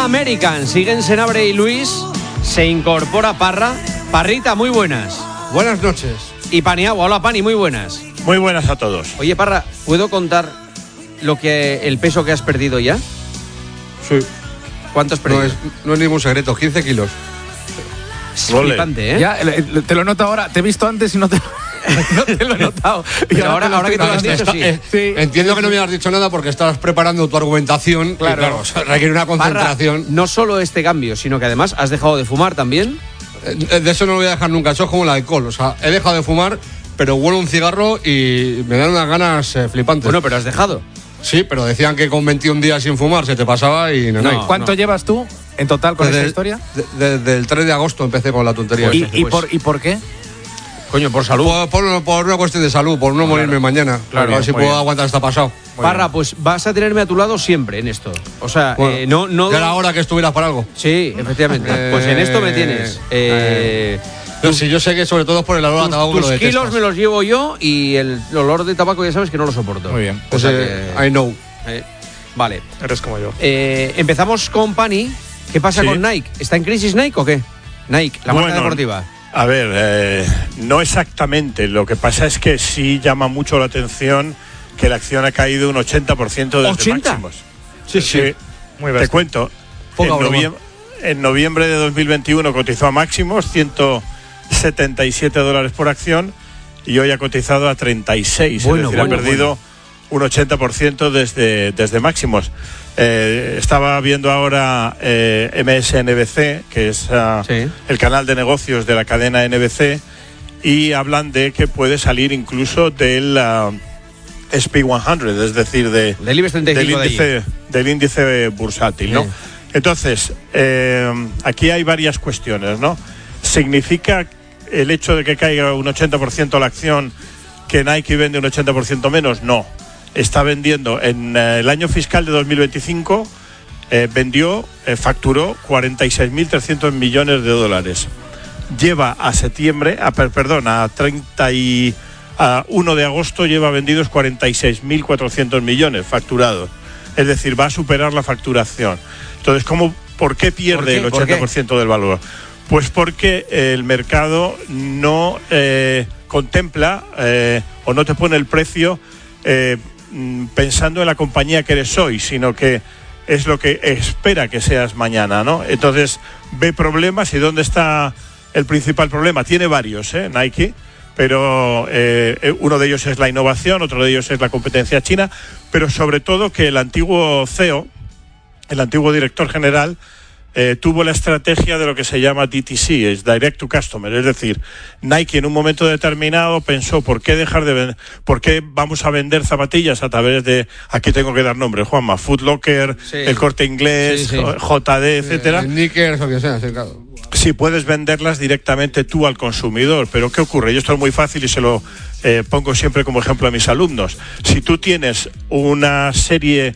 American. Siguen Senabre y Luis. Se incorpora Parra. Parrita, muy buenas. Buenas noches. Y Paniagua. Hola, Pani, muy buenas. Muy buenas a todos. Oye, Parra, ¿puedo contar el peso que has perdido ya? Sí. ¿Cuánto has perdido? No es ningún secreto, 15 kilos. Es flipante, ¿eh? Ya, te lo noto ahora. Te he visto antes y no te lo he notado. Pero ahora que te lo has dicho, sí. Entiendo que no me has dicho nada porque estabas preparando tu argumentación. Claro. O sea, requiere una concentración. Parra, no solo este cambio, sino que además has dejado de fumar también. De eso no lo voy a dejar nunca. Eso es como el alcohol. O sea, he dejado de fumar, pero huelo un cigarro y me dan unas ganas flipantes. Bueno, pero has dejado. Sí, pero decían que con 21 días sin fumar se te pasaba y no. ¿Cuánto llevas tú en total con esta historia? Desde el 3 de agosto empecé con la tontería. ¿Y por qué? Coño, por salud. Por una cuestión de salud, por no morirme mañana. Claro, a ver si puedo aguantar hasta pasado. Parra, pues vas a tenerme a tu lado siempre en esto. O sea, bueno, no. Ya era hora que estuvieras para algo. Sí, efectivamente. Pues en esto me tienes. Pero si yo sé que sobre todo es por el olor a tabaco que lo Tus detestas. kilos me los llevo yo y el olor de tabaco ya sabes que no lo soporto. Muy bien. O sea que, I know. Vale. Eres como yo. Empezamos con Pani. ¿Qué pasa con Nike? ¿Está en crisis Nike o qué? Nike, la marca deportiva. A ver, no exactamente. Lo que pasa es que sí llama mucho la atención que la acción ha caído un 80% desde máximos. Sí. Muy bien. Te cuento. En noviembre de 2021 cotizó a máximos, $177 por acción, y hoy ha cotizado a 36. Es decir, ha perdido un 80% desde máximos. Estaba viendo ahora MSNBC, que es el canal de negocios de la cadena NBC, y hablan de que puede salir incluso del SP100, es decir, del IBEX 35 del índice bursátil, ¿no? Entonces, aquí hay varias cuestiones, ¿no? ¿Significa el hecho de que caiga un 80% la acción que Nike vende un 80% menos? No. Está vendiendo en el año fiscal de 2025, facturó 46.300 millones de dólares. Lleva a 1 de agosto lleva vendidos 46.400 millones facturados. Es decir, va a superar la facturación. Entonces, ¿por qué pierde el 80% del valor? Pues porque el mercado no contempla o no te pone el precio pensando en la compañía que eres hoy, sino que es lo que espera que seas mañana, ¿no? Entonces ve problemas. ¿Y dónde está el principal problema? Tiene varios, Nike, pero uno de ellos es la innovación, otro de ellos es la competencia china, pero sobre todo que el antiguo CEO, el antiguo director general, tuvo la estrategia de lo que se llama DTC, es Direct to Customer, es decir, Nike en un momento determinado pensó, ¿por qué vamos a vender zapatillas a través de, aquí tengo que dar nombres, Juanma, Foot Locker, El Corte Inglés, JD, etcétera? Sneakers o que sea, claro. Si puedes venderlas directamente tú al consumidor, pero ¿qué ocurre? Y esto es muy fácil y se lo pongo siempre como ejemplo a mis alumnos. Si tú tienes una serie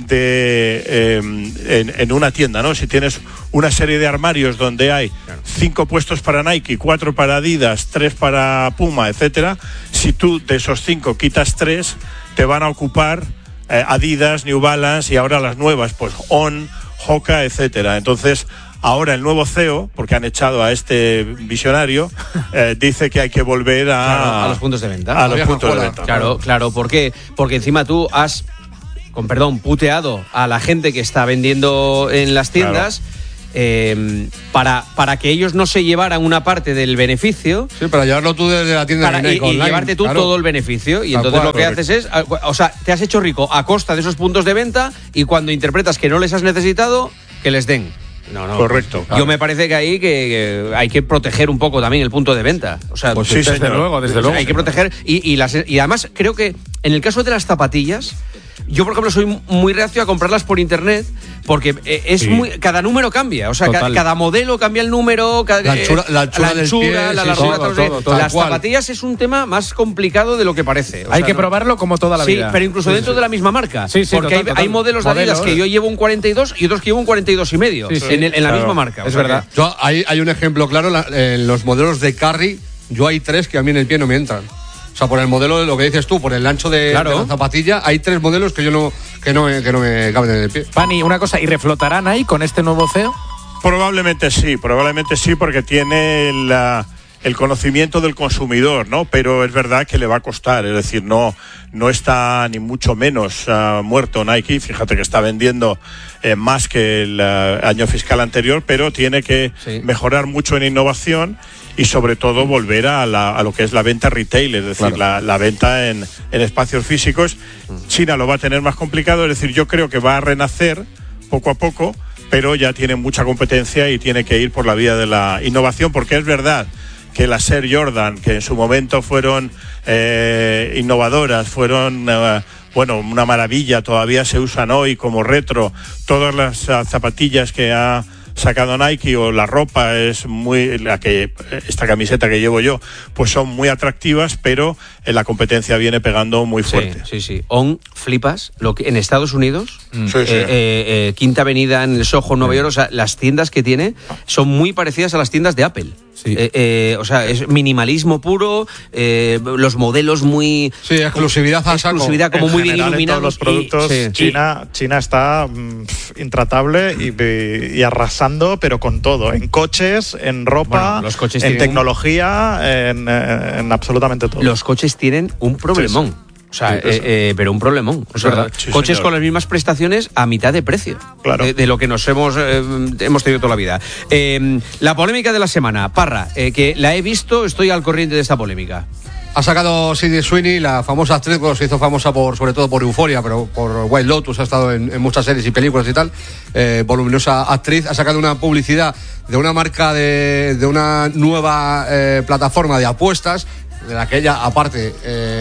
en una tienda, ¿no? Si tienes una serie de armarios donde hay 5 puestos para Nike, 4 para Adidas, 3 para Puma, etcétera, si tú de esos 5 quitas 3, te van a ocupar Adidas, New Balance y ahora las nuevas, pues On, Hoka, etcétera. Entonces, ahora el nuevo CEO, porque han echado a este visionario, dice que hay que volver a los puntos de venta. Claro, ¿por qué? Porque encima tú has, con perdón, puteado a la gente que está vendiendo en las tiendas, para que ellos no se llevaran una parte del beneficio. Sí, para llevarlo tú desde la tienda de Nike online, llevarte tú todo el beneficio. Y entonces lo que haces es, o sea, te has hecho rico a costa de esos puntos de venta, y cuando interpretas que no les has necesitado, que les den. No. Correcto. Yo me parece que ahí que hay que proteger un poco también el punto de venta. O sea, pues sí, desde luego. Hay que proteger y además creo que en el caso de las zapatillas, yo por ejemplo soy muy reacio a comprarlas por internet, porque cada número cambia, o sea, cada modelo cambia el número, la anchura del pie, la largura, todo. Las zapatillas es un tema más complicado de lo que parece. Hay que probarlo como toda la vida. Sí, pero incluso dentro de la misma marca. Porque hay modelos de Adidas que yo llevo un 42 y otros que llevo un 42,5 en la misma marca. Es verdad. Hay un ejemplo claro, en los modelos de Curry, yo hay 3 que a mí en el pie no me entran. O sea, por el modelo de lo que dices tú, por el ancho de la zapatilla, hay 3 modelos que no me caben en el pie. Pani, una cosa, ¿y reflotará Nike con este nuevo CEO? Probablemente sí, porque tiene el conocimiento del consumidor, ¿no? Pero es verdad que le va a costar, es decir, no está ni mucho menos muerto Nike. Fíjate que está vendiendo más que el año fiscal anterior, pero tiene que mejorar mucho en innovación y sobre todo volver a lo que es la venta retail, es decir, la venta en espacios físicos. China lo va a tener más complicado, es decir, yo creo que va a renacer poco a poco, pero ya tiene mucha competencia y tiene que ir por la vía de la innovación, porque es verdad que las Air Jordan, que en su momento fueron innovadoras, fueron una maravilla, todavía se usan hoy como retro, todas las zapatillas que ha sacado Nike o la ropa esta camiseta que llevo yo, pues son muy atractivas, pero la competencia viene pegando muy fuerte. Sí. Flipas en Estados Unidos, Quinta Avenida en el Soho, Nueva York, o sea, las tiendas que tiene son muy parecidas a las tiendas de Apple. Sí. O sea, es minimalismo puro, los modelos muy... Sí, exclusividad como muy bien iluminados. En todos los productos, China está intratable y arrasando, pero con todo, en coches, en ropa, los coches en tecnología, en absolutamente todo. Los coches tienen un problemón. Sí. O sea, pero un problemón. O sea, coches señor. Con las mismas prestaciones a mitad de precio. Claro. De lo que nos hemos tenido toda la vida. La polémica de la semana. Parra, que la he visto, estoy al corriente de esta polémica. Ha sacado Sydney Sweeney, la famosa actriz, que se hizo famosa sobre todo por Euphoria, pero por White Lotus, ha estado en muchas series y películas y tal. Voluminosa actriz. Ha sacado una publicidad de una marca de una nueva plataforma de apuestas, de la que ella, aparte,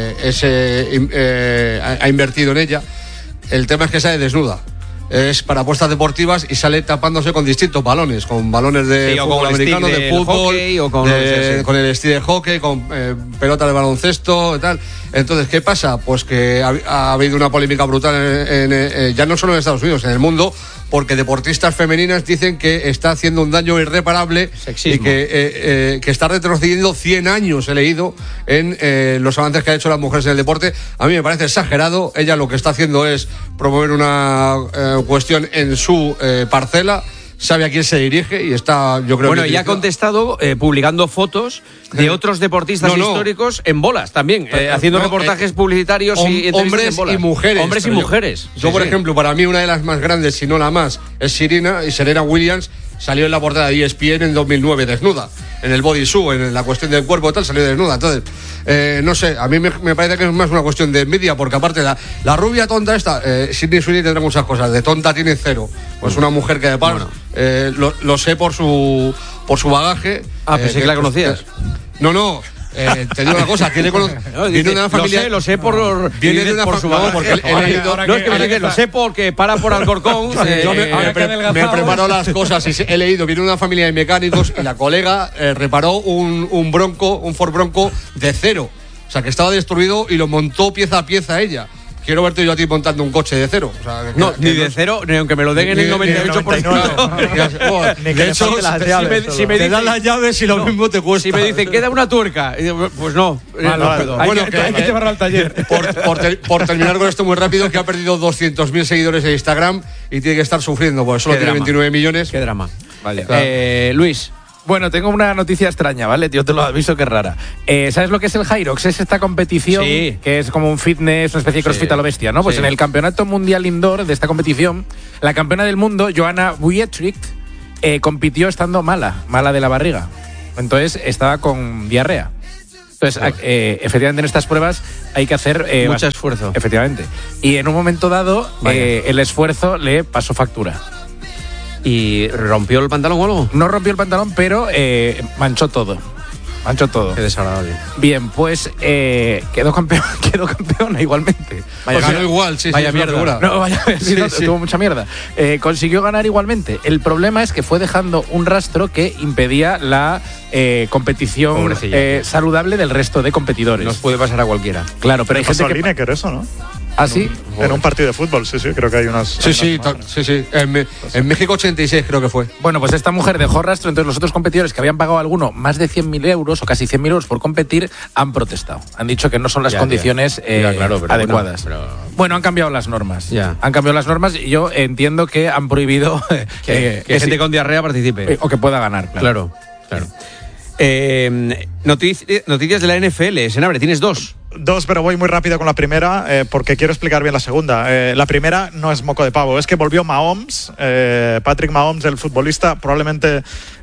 ha invertido en ella. El tema es que sale desnuda. Es para apuestas deportivas y sale tapándose con distintos balones, con balones de fútbol americano, de fútbol, con el stick de hockey, con pelota de baloncesto y tal. Entonces, ¿qué pasa? Pues que ha habido una polémica brutal ya no solo en Estados Unidos, en el mundo, porque deportistas femeninas dicen que está haciendo un daño irreparable. Sexismo. Y que está retrocediendo 100 años, he leído, en los avances que ha hecho las mujeres en el deporte. A mí me parece exagerado. Ella lo que está haciendo es promover una cuestión en su parcela, sabe a quién se dirige y está, yo creo. Bueno, ella ha contestado publicando fotos de otros deportistas históricos en bolas también, haciendo reportajes publicitarios y hombres en bolas. Y mujeres. Hombres y mujeres. Yo, por ejemplo, para mí una de las más grandes, si no la más, es Serena Williams. Salió en la portada de ESPN en 2009 desnuda, en el bodysuit, en la cuestión del cuerpo y tal, salió desnuda. Entonces, no sé, a mí me parece que es más una cuestión de envidia, porque aparte la rubia tonta esta, Sydney Sweeney tendrá muchas cosas, de tonta tiene cero. Pues una mujer que de par, lo sé por su bagaje. Pensé que la conocías. No. Te digo una cosa, viene de una familia. Lo sé por. Viene de una familia. Lo sé porque para por Alcorcón. Yo me he preparado las cosas y he leído. Viene de una familia de mecánicos y la colega reparó un Ford Bronco de cero. O sea, que estaba destruido y lo montó pieza a pieza ella. Quiero verte yo a ti montando un coche de cero. O sea, ni de cero, ni aunque me lo den en el 98%. De hecho, si me te dan las llaves y lo mismo te cuesta. Si me dicen, queda una tuerca, pues no. Bueno, hay que llevarlo al taller. Por terminar con esto muy rápido, que ha perdido 200.000 seguidores en Instagram y tiene que estar sufriendo, porque solo tiene 29 millones. Qué drama. Vale. Luis. Bueno, tengo una noticia extraña, ¿vale? Yo te lo aviso que es rara. ¿Sabes lo que es el Hyrox? Es esta competición que es como un fitness, una especie de crossfit a lo bestia, ¿no? Pues en el Campeonato Mundial Indoor de esta competición, la campeona del mundo, Joanna Wietrich, compitió estando mala de la barriga. Entonces estaba con diarrea. Entonces, efectivamente en estas pruebas hay que hacer mucho esfuerzo. Efectivamente. Y en un momento dado, el esfuerzo le pasó factura. ¿Y rompió el pantalón o algo? No rompió el pantalón, pero manchó todo. Qué desagradable. Bien, pues quedó campeona igualmente. Ganó igual, sí. Vaya mierda. No, vaya, sí. Tuvo mucha mierda. Consiguió ganar igualmente. El problema es que fue dejando un rastro que impedía la competición saludable del resto de competidores. Nos puede pasar a cualquiera. Claro, pero hay gente que eso, ¿no? ¿Ah, sí? En un partido de fútbol, sí, creo que hay unas... Sí. En México 86 creo que fue. Bueno, pues esta mujer dejó rastro, entonces los otros competidores que habían pagado alguno más de 100.000 euros o casi 100.000 euros por competir han protestado. Han dicho que no son las condiciones adecuadas. Bueno, han cambiado las normas. Han cambiado las normas y yo entiendo que han prohibido que gente con diarrea participe. O que pueda ganar. Claro. Noticias de la NFL, Senabre, tienes dos, pero voy muy rápido con la primera porque quiero explicar bien la segunda. La primera no es moco de pavo, es que volvió Mahomes, Patrick Mahomes, el futbolista, probablemente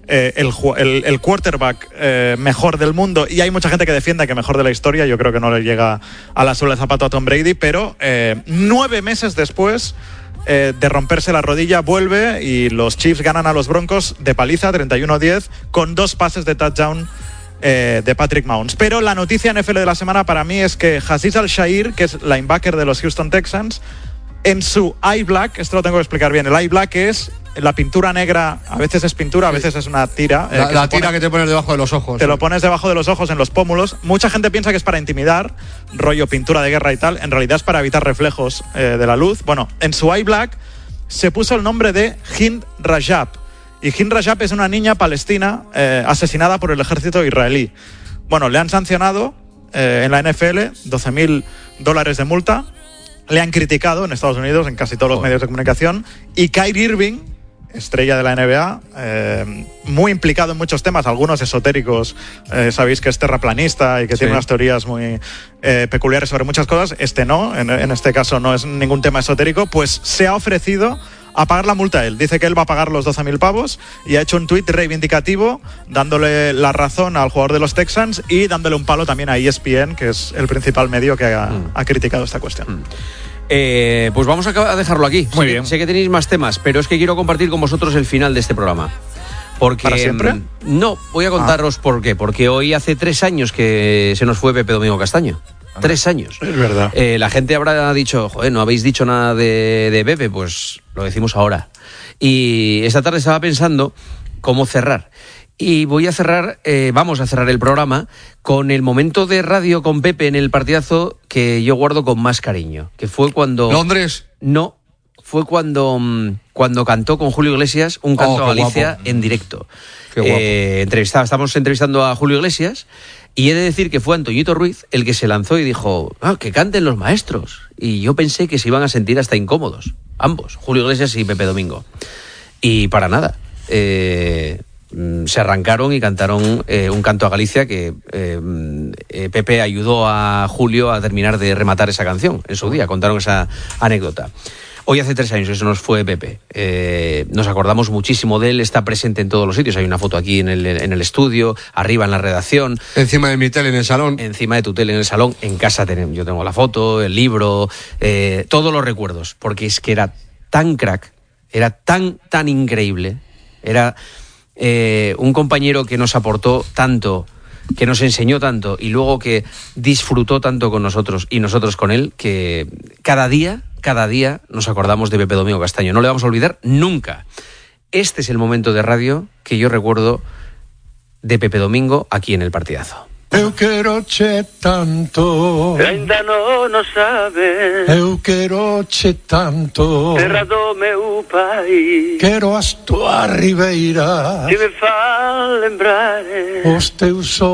el quarterback mejor del mundo, y hay mucha gente que defiende que mejor de la historia. Yo creo que no le llega a la suela de zapato a Tom Brady, pero 9 meses después de romperse la rodilla, vuelve y los Chiefs ganan a los Broncos de paliza 31-10 con 2 pases de touchdown de Patrick Mahomes. Pero la noticia NFL de la semana para mí es que Azeez Al-Shaair, que es linebacker de los Houston Texans, en su eye black, esto lo tengo que explicar bien, el eye black es la pintura negra, a veces es pintura, a veces es una tira. La tira que te pones debajo de los ojos. Te lo pones debajo de los ojos, en los pómulos. Mucha gente piensa que es para intimidar, rollo pintura de guerra y tal. En realidad es para evitar reflejos de la luz. Bueno, en su eye black se puso el nombre de Hind Rajab. Y Hind Rajab es una niña palestina asesinada por el ejército israelí. Bueno, le han sancionado en la NFL $12,000 de multa. Le han criticado en Estados Unidos, en casi todos los medios de comunicación. Y Kyrie Irving, estrella de la NBA, muy implicado en muchos temas, algunos esotéricos. Sabéis que es terraplanista y que tiene unas teorías muy peculiares sobre muchas cosas. Este no, en este caso no es ningún tema esotérico. Pues se ha ofrecido a pagar la multa a él. Dice que él va a pagar los 12.000 pavos y ha hecho un tuit reivindicativo dándole la razón al jugador de los Texans y dándole un palo también a ESPN, que es el principal medio que ha criticado esta cuestión. Pues vamos a dejarlo aquí. Muy bien. Sé que tenéis más temas, pero es que quiero compartir con vosotros el final de este programa. Porque, ¿para siempre? No, voy a contaros por qué. Porque hoy hace 3 años que se nos fue Pepe Domingo Castaño. 3 años. Es verdad. La gente habrá dicho, joder, no habéis dicho nada de Pepe, pues lo decimos ahora. Y esta tarde estaba pensando cómo cerrar. Y voy a cerrar, vamos a cerrar el programa con el momento de radio con Pepe en el partidazo que yo guardo con más cariño. Que fue cuando... ¿Londres? No, fue cuando cantó con Julio Iglesias un canto a Galicia guapo. En directo. Qué guapo. Estamos entrevistando a Julio Iglesias. Y he de decir que fue Antoñito Ruiz el que se lanzó y dijo, que canten los maestros. Y yo pensé que se iban a sentir hasta incómodos, ambos, Julio Iglesias y Pepe Domingo. Y para nada. Se arrancaron y cantaron un canto a Galicia que Pepe ayudó a Julio a terminar de rematar esa canción en su día. Contaron esa anécdota. Hoy hace 3 años, eso nos fue Pepe. Nos acordamos muchísimo de él, está presente en todos los sitios. Hay una foto aquí en el estudio, arriba en la redacción. Encima de mi tele en el salón. Encima de tu tele en el salón. En casa yo tengo la foto, el libro, todos los recuerdos. Porque es que era tan crack, era tan increíble. Era un compañero que nos aportó tanto, que nos enseñó tanto y luego que disfrutó tanto con nosotros y nosotros con él, que cada día nos acordamos de Pepe Domingo Castaño. No le vamos a olvidar nunca. Este es el momento de radio que yo recuerdo de Pepe Domingo aquí en el partidazo. Eu quero che tanto, ainda non o sabes. Eu quero che tanto, terra do meu país. Quero as túas ribeiras, que me fan lembrar os teus